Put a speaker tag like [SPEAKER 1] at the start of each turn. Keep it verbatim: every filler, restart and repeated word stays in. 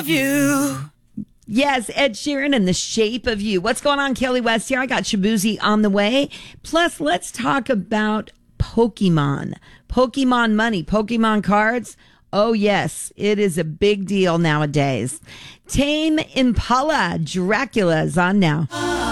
[SPEAKER 1] of you.
[SPEAKER 2] Yes, Ed Sheeran and The Shape of You. What's going on, Kelly West here? I got Shabuzi on the way. Plus, let's talk about Pokemon. Pokemon money, Pokemon cards. Oh, yes, it is a big deal nowadays. Tame Impala, Dracula is on now.